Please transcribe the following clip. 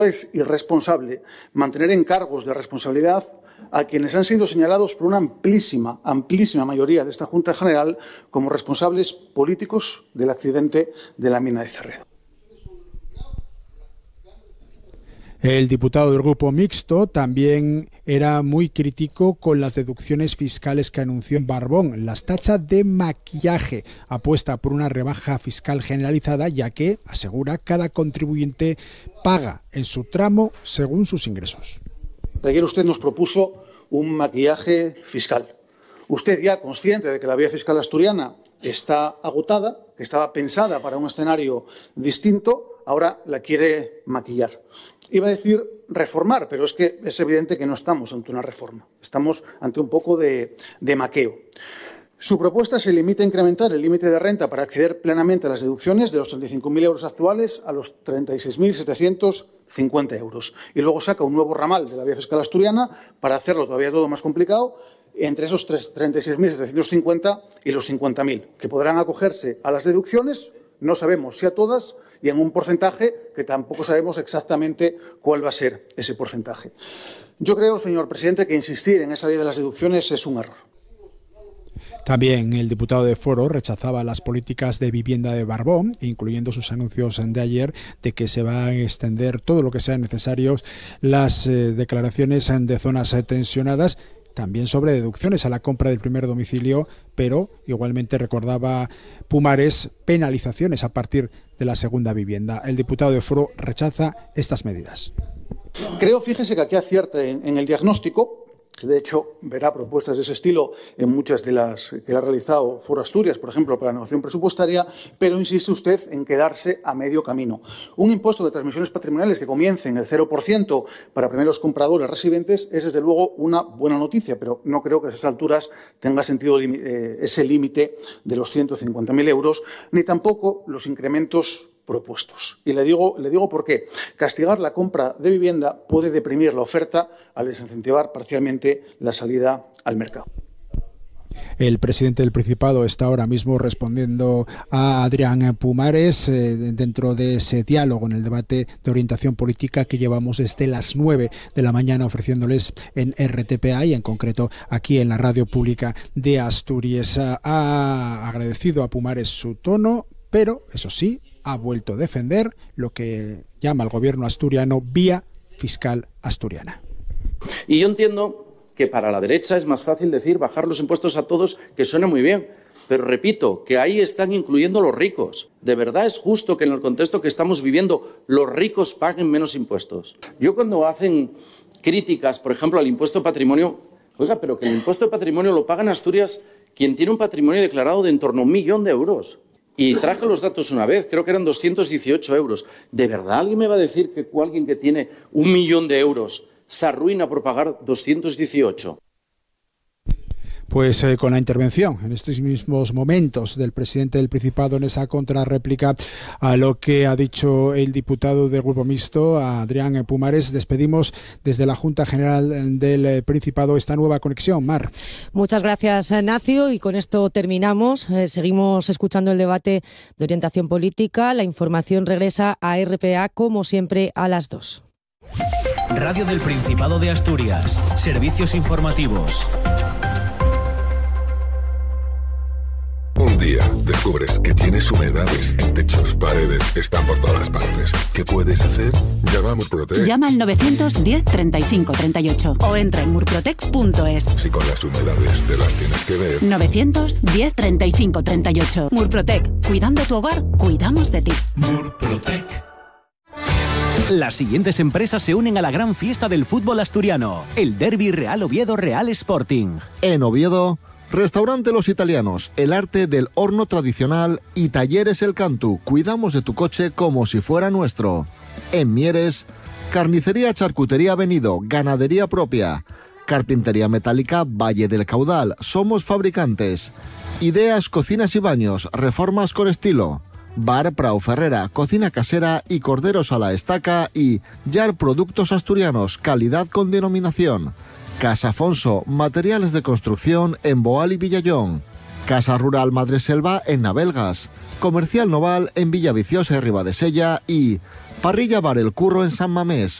Es irresponsable mantener en cargos de responsabilidad a quienes han sido señalados por una amplísima mayoría de esta Junta General como responsables políticos del accidente de la mina de Cerredo. El diputado del Grupo Mixto también era muy crítico con las deducciones fiscales que anunció en Barbón. Las tacha de maquillaje, apuesta por una rebaja fiscal generalizada, ya que, asegura, cada contribuyente paga en su tramo según sus ingresos. Ayer usted nos propuso un maquillaje fiscal. Usted, ya consciente de que la vía fiscal asturiana está agotada, que estaba pensada para un escenario distinto, ahora la quiere maquillar. Iba a decir reformar, pero es que es evidente que no estamos ante una reforma. Estamos ante un poco de maqueo. Su propuesta se limita a incrementar el límite de renta para acceder plenamente a las deducciones de los 35.000 euros actuales a los 36.750 euros. Y luego saca un nuevo ramal de la vía fiscal asturiana para hacerlo todavía todo más complicado, entre esos 36.750 y los 50.000, que podrán acogerse a las deducciones. No sabemos si a todas, y en un porcentaje que tampoco sabemos exactamente cuál va a ser ese porcentaje. Yo creo, señor presidente, que insistir en esa ley de las deducciones es un error. También el diputado de Foro rechazaba las políticas de vivienda de Barbón, incluyendo sus anuncios de ayer de que se va a extender todo lo que sea necesario las declaraciones de zonas tensionadas. También sobre deducciones a la compra del primer domicilio, pero igualmente recordaba Pumares penalizaciones a partir de la segunda vivienda. El diputado de Foro rechaza estas medidas. Creo, fíjese, que aquí acierta en el diagnóstico, que de hecho verá propuestas de ese estilo en muchas de las que ha realizado Foro Asturias, por ejemplo, para la negociación presupuestaria, pero insiste usted en quedarse a medio camino. Un impuesto de transmisiones patrimoniales que comience en el 0% para primeros compradores residentes es, desde luego, una buena noticia, pero no creo que a esas alturas tenga sentido ese límite de los 150.000 euros, ni tampoco los incrementos propuestos. Y le digo por qué. Castigar la compra de vivienda puede deprimir la oferta al desincentivar parcialmente la salida al mercado. El presidente del Principado está ahora mismo respondiendo a Adrián Pumares dentro de ese diálogo en el debate de orientación política que llevamos desde las 9 de la mañana ofreciéndoles en RTPA y en concreto aquí en la radio pública de Asturias. Ha agradecido a Pumares su tono, pero eso sí, ha vuelto a defender lo que llama el gobierno asturiano vía fiscal asturiana. Y yo entiendo que para la derecha es más fácil decir bajar los impuestos a todos, que suena muy bien, pero repito, que ahí están incluyendo los ricos. ¿De verdad es justo que en el contexto que estamos viviendo los ricos paguen menos impuestos? Yo, cuando hacen críticas, por ejemplo, al impuesto de patrimonio, oiga, pero que el impuesto de patrimonio lo paga en Asturias quien tiene un patrimonio declarado de en torno a 1 millón de euros. Y traje los datos una vez, creo que eran 218 euros. ¿De verdad alguien me va a decir que alguien que tiene 1 millón de euros se arruina por pagar 218? Pues con la intervención en estos mismos momentos del presidente del Principado en esa contrarréplica a lo que ha dicho el diputado del Grupo Mixto, Adrián Pumares, despedimos desde la Junta General del Principado esta nueva conexión. Mar. Muchas gracias, Nacio, y con esto terminamos. Seguimos escuchando el debate de orientación política. La información regresa a RPA, como siempre, a las 2. Radio del Principado de Asturias. Servicios informativos. Un día descubres que tienes humedades en techos, paredes, están por todas partes. ¿Qué puedes hacer? Llama a Murprotec. Llama al 910 35 38 o entra en murprotec.es. Si con las humedades te las tienes que ver. 910 35 38. Murprotec. Cuidando tu hogar, cuidamos de ti. Murprotec. Las siguientes empresas se unen a la gran fiesta del fútbol asturiano, el Derbi Real Oviedo Real Sporting. En Oviedo, Restaurante Los Italianos, el arte del horno tradicional, y Talleres El Cantu, cuidamos de tu coche como si fuera nuestro. En Mieres, Carnicería Charcutería Venido, ganadería propia. Carpintería Metálica Valle del Caudal, somos fabricantes. Ideas, cocinas y baños, reformas con estilo. Bar Prau Ferrera, cocina casera y corderos a la estaca, y Yar Productos Asturianos, calidad con denominación. Casa Afonso, materiales de construcción en Boal y Villallón. Casa Rural Madreselva en Navelgas, Comercial Noval en Villaviciosa y Ribadesella y Parrilla Bar El Curro en San Mamés,